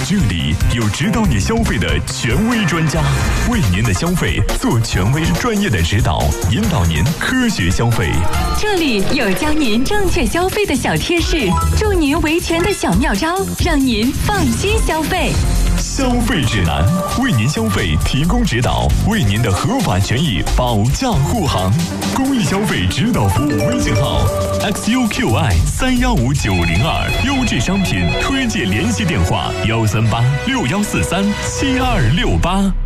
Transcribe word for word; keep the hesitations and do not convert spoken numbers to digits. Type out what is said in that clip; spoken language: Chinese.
这里有指导你消费的权威专家，为您的消费做权威专业的指导，引导您科学消费。 这里有教您正确消费的小贴士，助您维权的小妙招，让您放心消费。 消费指南，为您消费提供指导，为您的合法权益保驾护航。公益消费指导服务微信号 X U Q I 三幺五九零二，优质商品推荐联系电话幺三八六幺四三七二六八。